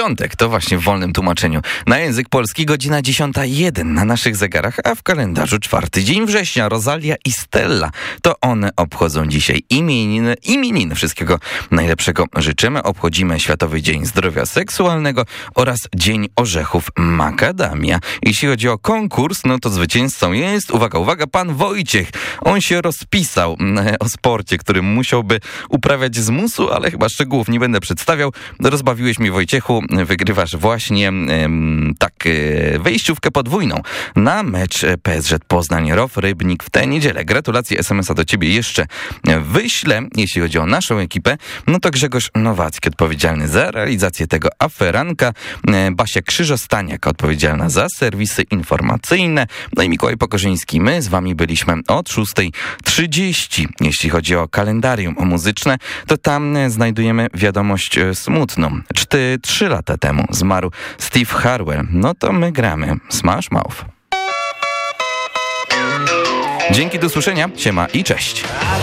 Piątek to właśnie w wolnym tłumaczeniu. Na język polski godzina 10:01 na naszych zegarach, a w kalendarzu 4 dzień września. Rosalia i Stella to one obchodzą dzisiaj imieniny. Wszystkiego najlepszego życzymy. Obchodzimy Światowy Dzień Zdrowia Seksualnego oraz Dzień Orzechów Makadamia. Jeśli chodzi o konkurs, no to zwycięzcą jest, uwaga, pan Wojciech. On się rozpisał o sporcie, który musiałby uprawiać z musu, ale chyba szczegółów nie będę przedstawiał. Rozbawiłeś mnie, Wojciechu. Wygrywasz właśnie wejściówkę podwójną na mecz PSŻ Poznań-Row Rybnik w tę niedzielę. Gratulacje, SMS-a do ciebie jeszcze wyślę. Jeśli chodzi o naszą ekipę, no to Grzegorz Nowacki odpowiedzialny za realizację tego aferanka, Basia Krzyżostaniak odpowiedzialna za serwisy informacyjne, no i Mikołaj Pokorzyński. My z wami byliśmy od 6:30. Jeśli chodzi o kalendarium muzyczne, to tam znajdujemy wiadomość smutną. 3 lata temu zmarł Steve Harwell. No to my gramy Smash Mouth. Dzięki, do usłyszenia. Siema i cześć.